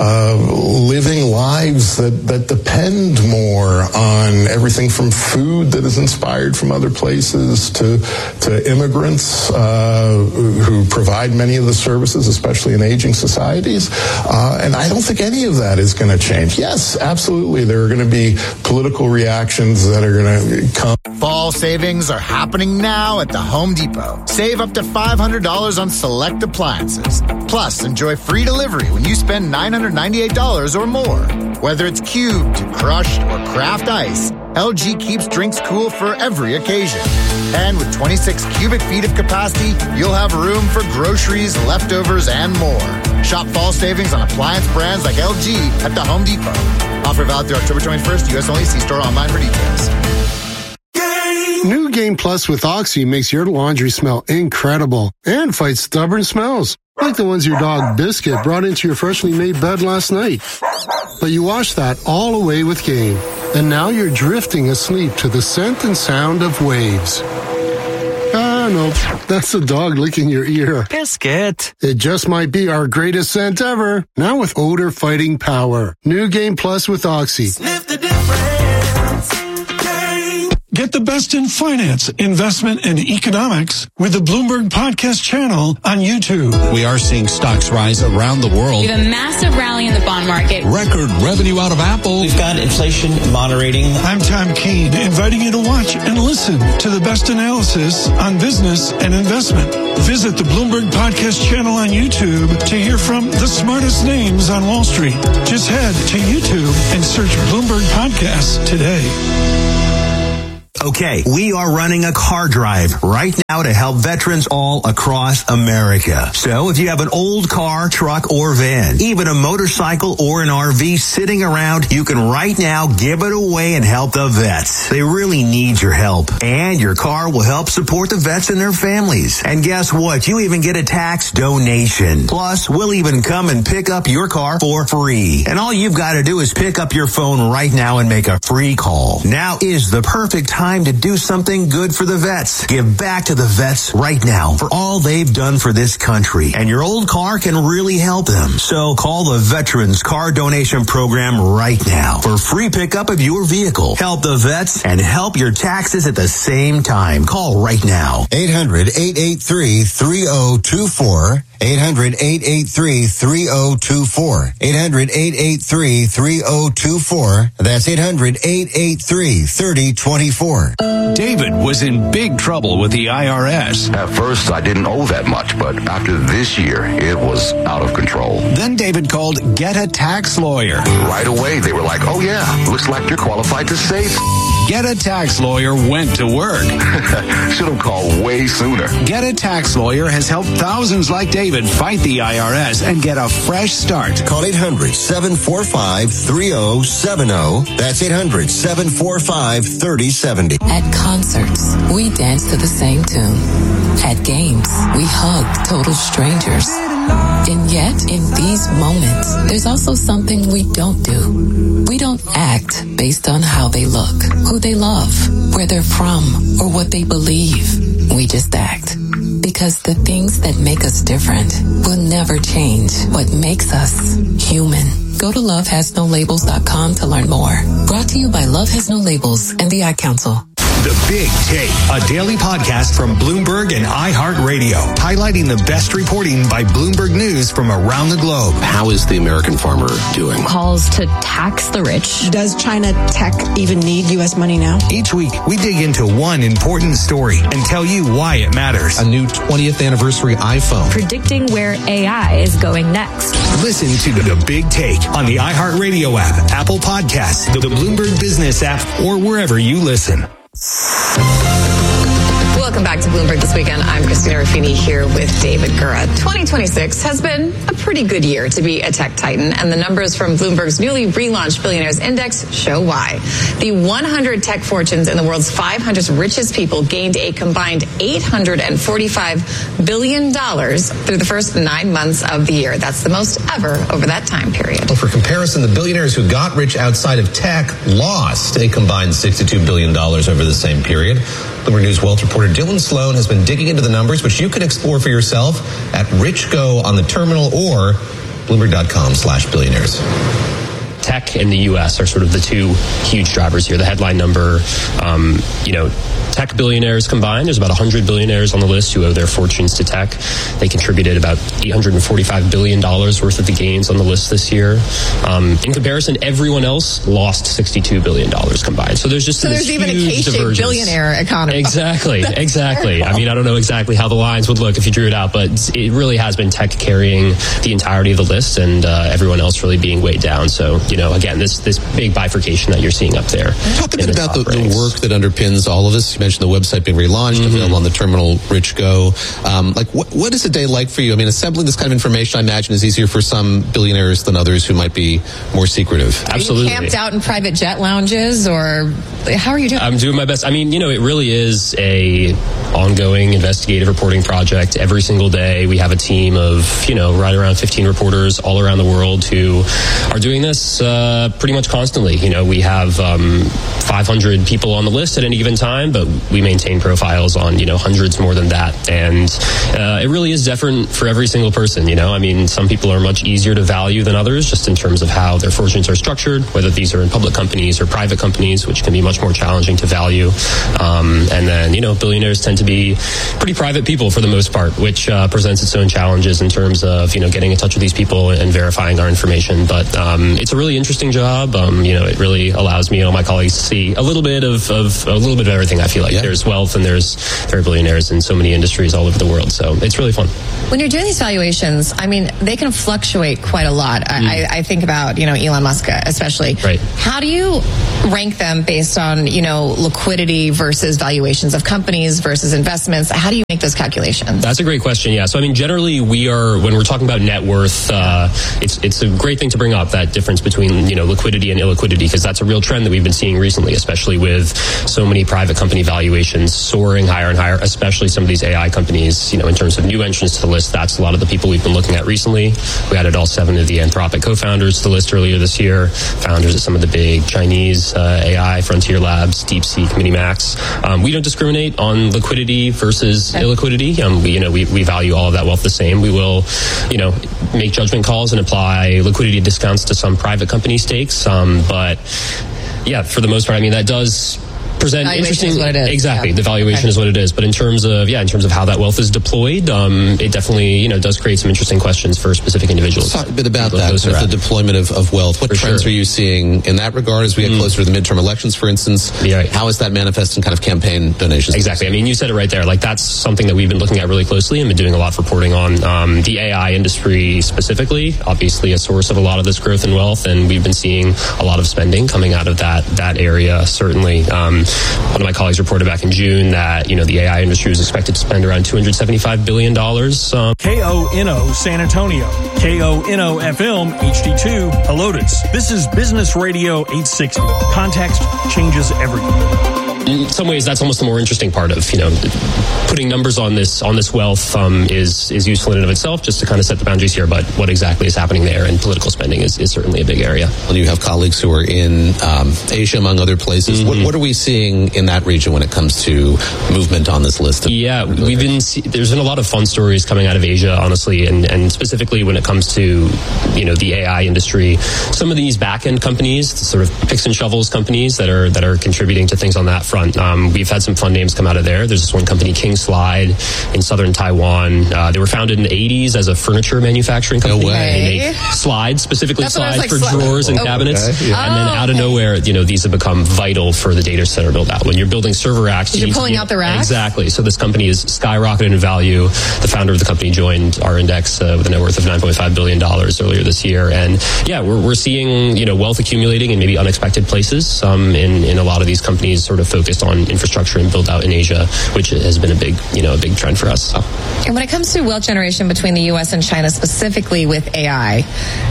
living lives that depend more on everything from food that is inspired from other places to immigrants who provide many of the services, especially in aging societies. And I don't think any of that is going to change. Yes, absolutely, there are going to be political reactions that are going to come. Fall savings are happening now at the Home Depot. Save up to $500 on select appliances. Plus, enjoy free delivery when you spend $998 or more. Whether it's cubed, crushed, or craft ice, LG keeps drinks cool for every occasion. And with 26 cubic feet of capacity, you'll have room for groceries, leftovers, and more. Shop fall savings on appliance brands like LG at the Home Depot. Offer valid through October 21st, U.S. only. See store online for details. Game New Game Plus with Oxy makes your laundry smell incredible and fights stubborn smells, like the ones your dog Biscuit brought into your freshly made bed last night. But you washed that all away with Game, and now you're drifting asleep to the scent and sound of waves. No, that's the dog licking your ear. Biscuit. It just might be our greatest scent ever. Now with odor fighting power. New Game Plus with Oxy. Sniff the difference. Get the best in finance, investment, and economics with the Bloomberg Podcast channel on YouTube. We are seeing stocks rise around the world. We have a massive rally in the bond market. Record revenue out of Apple. We've got inflation moderating. I'm Tom Keene, inviting you to watch and listen to the best analysis on business and investment. Visit the Bloomberg Podcast channel on YouTube to hear from the smartest names on Wall Street. Just head to YouTube and search Bloomberg Podcasts today. Okay, we are running a car drive right now to help veterans all across America. So if you have an old car, truck, or van, even a motorcycle or an RV sitting around, you can right now give it away and help the vets. They really need your help. And your car will help support the vets and their families. And guess what? You even get a tax donation. Plus, we'll even come and pick up your car for free. And all you've got to do is pick up your phone right now and make a free call. Now is the perfect time to do something good for the vets. Give back to the vets right now for all they've done for this country. And your old car can really help them. So call the Veterans Car Donation Program right now for free pickup of your vehicle. Help the vets and help your taxes at the same time. Call right now. 800-883-3024. 800-883-3024. 800-883-3024. That's 800-883-3024. David was in big trouble with the IRS. At first, I didn't owe that much, but after this year, it was out of control. Then David called Get a Tax Lawyer. Right away, they were like, oh yeah, looks like you're qualified to save. Get a Tax Lawyer went to work. Should have called way sooner. Get a Tax Lawyer has helped thousands like David fight the IRS and get a fresh start. Call 800-745-3070. That's 800-745-3070. At concerts, we dance to the same tune. At games, we hug total strangers. And yet, in these moments, there's also something we don't do. We don't act based on how they look, who they love, where they're from, or what they believe. We just act. Because the things that make us different will never change what makes us human. Go to lovehasnolabels.com to learn more. Brought to you by Love Has No Labels and the Ad Council. The Big Take, a daily podcast from Bloomberg and iHeartRadio, highlighting the best reporting by Bloomberg News from around the globe. How is the American farmer doing? Calls to tax the rich. Does China tech even need U.S. money now? Each week, we dig into one important story and tell you why it matters. A new 20th anniversary iPhone. Predicting where AI is going next. Listen to The Big Take on the iHeartRadio app, Apple Podcasts, the Bloomberg Business app, or wherever you listen. Welcome back to Bloomberg This Weekend. I'm Christina Ruffini here with David Gura. 2026 has been a pretty good year to be a tech titan, and the numbers from Bloomberg's newly relaunched Billionaires Index show why. The 100 tech fortunes in the world's 500 richest people gained a combined $845 billion through the first 9 months of the year. That's the most ever over that time period. Well, for comparison, the billionaires who got rich outside of tech lost a combined $62 billion over the same period. Bloomberg News Wealth reporter Dylan Sloan has been digging into the numbers, which you can explore for yourself at RichGo on the terminal or Bloomberg.com/billionaires. Tech in the U.S. are sort of the two huge drivers here. The headline number, tech billionaires combined, there's about 100 billionaires on the list who owe their fortunes to tech. They contributed about $845 billion worth of the gains on the list this year. In comparison, everyone else lost $62 billion combined. So there's just there's even a K-shaped billionaire economy. Exactly. I mean, I don't know exactly how the lines would look if you drew it out, but it really has been tech carrying the entirety of the list and everyone else really being weighed down. So, again, this big bifurcation that you're seeing up there. Talk a bit about the work that underpins all of this. You mentioned the website being relaunched, available on the terminal Rich Go. What is a day like for you? I mean, assembling this kind of information, I imagine, is easier for some billionaires than others who might be more secretive. Absolutely. Are you camped out in private jet lounges, or how are you doing? I'm doing my best. I mean, it really is a ongoing investigative reporting project. Every single day, we have a team of, right around 15 reporters all around the world who are doing this pretty much constantly. We have 500 people on the list at any given time, but we maintain profiles on, hundreds more than that. And it really is different for every single person, I mean, some people are much easier to value than others, just in terms of how their fortunes are structured, whether these are in public companies or private companies, which can be much more challenging to value. And then, billionaires tend to be pretty private people for the most part, which presents its own challenges in terms of, getting in touch with these people and verifying our information. But it's a really interesting job. It really allows me and all my colleagues to see a little bit of everything. I feel like there's wealth and there are billionaires in so many industries all over the world. So it's really fun. When you're doing these valuations, I mean, they can fluctuate quite a lot. I think about, Elon Musk especially. Right. How do you rank them based on, liquidity versus valuations of companies versus investments? How do you make those calculations? That's a great question. Yeah. So, I mean, generally when we're talking about net worth, it's a great thing to bring up, that difference between, liquidity and illiquidity, because that's a real trend that we've been seeing recently, especially with so many private company valuations soaring higher and higher, especially some of these AI companies, in terms of new entrants to the list. That's a lot of the people we've been looking at recently. We added all 7 of the Anthropic co-founders to the list earlier this year, founders of some of the big Chinese AI frontier labs, DeepSeek, Minimax. We don't discriminate on liquidity versus illiquidity. We value all of that wealth the same. We will, make judgment calls and apply liquidity discounts to some private company stakes. But yeah, for the most part, I mean, that does present interesting. Is what it is. Exactly, the valuation is what it is. But in terms of how that wealth is deployed, it definitely does create some interesting questions for specific individuals. Let's talk a bit about that, the deployment of wealth. What trends are you seeing in that regard as we get closer to the midterm elections, for instance? Yeah. How is that manifest in kind of campaign donations? Exactly. I mean, you said it right there. Like, that's something that we've been looking at really closely and been doing a lot of reporting on. The AI industry specifically, obviously a source of a lot of this growth and wealth, and we've been seeing a lot of spending coming out of that area, certainly. One of my colleagues reported back in June that, the AI industry was expected to spend around $275 billion. KONO San Antonio, KONO FM HD2 Helotes. This is Business Radio 860. Context changes everything. In some ways, that's almost the more interesting part of, putting numbers on this wealth is useful in and of itself, just to kind of set the boundaries here. But what exactly is happening there, and political spending is certainly a big area. Well, you have colleagues who are in Asia, among other places. What are we seeing in that region when it comes to movement on this list? There's been a lot of fun stories coming out of Asia, honestly, and specifically when it comes to, the AI industry. Some of these back-end companies, sort of picks and shovels companies that are contributing to things on that front. We've had some fun names come out of there. There's this one company, King Slide, in southern Taiwan. They were founded in the 80s as a furniture manufacturing company. No way. They make slides, specifically slides for drawers and cabinets. Okay. Yeah. And then out of nowhere, these have become vital for the data center build out. When you're building server racks, you're pulling out the racks? Exactly. So this company is skyrocketed in value. The founder of the company joined our index with a net worth of $9.5 billion earlier this year. And yeah, we're seeing, wealth accumulating in maybe unexpected places. In a lot of these companies sort of focused on infrastructure and build out in Asia, which has been a big trend for us. And when it comes to wealth generation between the U.S. and China, specifically with AI,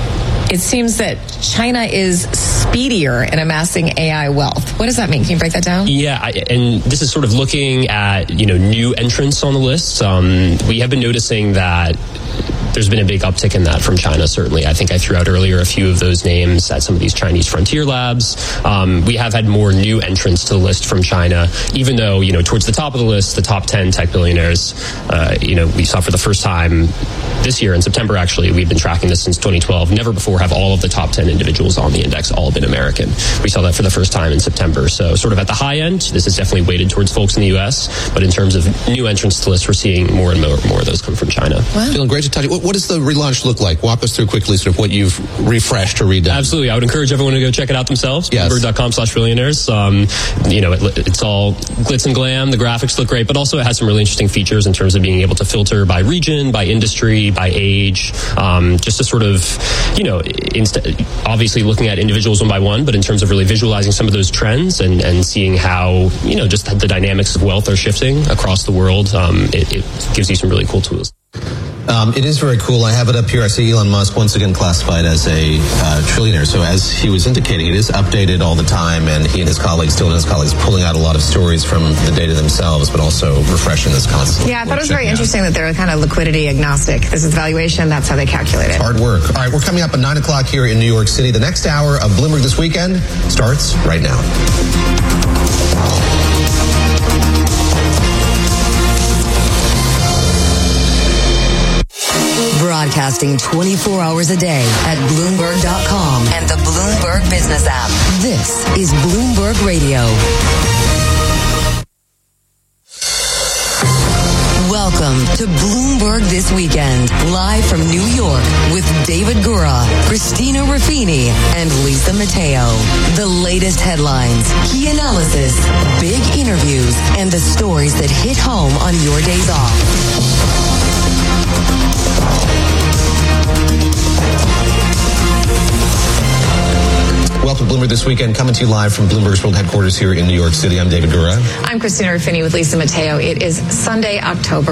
it seems that China is speedier in amassing AI wealth. What does that mean? Can you break that down? Yeah, and this is sort of looking at, new entrants on the list. We have been noticing that there's been a big uptick in that from China, certainly. I think I threw out earlier a few of those names at some of these Chinese frontier labs. We have had more new entrants to the list from China, even though, towards the top of the list, the top 10 tech billionaires, we saw for the first time this year in September, actually. We've been tracking this since 2012. Never before have all of the top 10 individuals on the index all been American. We saw that for the first time in September. So sort of at the high end, this is definitely weighted towards folks in the U.S. But in terms of new entrants to the list, we're seeing more and more of those come from China. Wow. Feeling great to talk to you. What does the relaunch look like? Walk us through quickly sort of what you've refreshed or redone. Absolutely. I would encourage everyone to go check it out themselves. Yes. Bloomberg.com/billionaires. It's all glitz and glam. The graphics look great, but also it has some really interesting features in terms of being able to filter by region, by industry, by age, just to sort of, obviously looking at individuals one by one, but in terms of really visualizing some of those trends and seeing how, just the dynamics of wealth are shifting across the world, it gives you some really cool tools. It is very cool. I have it up here. I see Elon Musk once again classified as a trillionaire. So as he was indicating, it is updated all the time, and he and his colleagues, pulling out a lot of stories from the data themselves, but also refreshing this constantly. Yeah, I thought it was very interesting that they're kind of liquidity agnostic. This is valuation. That's how they calculate it. Hard work. All right, we're coming up at 9 o'clock here in New York City. The next hour of Bloomberg This Weekend starts right now. Broadcasting 24 hours a day at Bloomberg.com and the Bloomberg Business app. This is Bloomberg Radio. Welcome to Bloomberg This Weekend, live from New York with David Gura, Christina Ruffini, and Lisa Mateo. The latest headlines, key analysis, big interviews, and the stories that hit home on your days off. Welcome to Bloomberg This Weekend, coming to you live from Bloomberg's World Headquarters here in New York City. I'm David Gura. I'm Christina Ruffini with Lisa Mateo. It is Sunday, October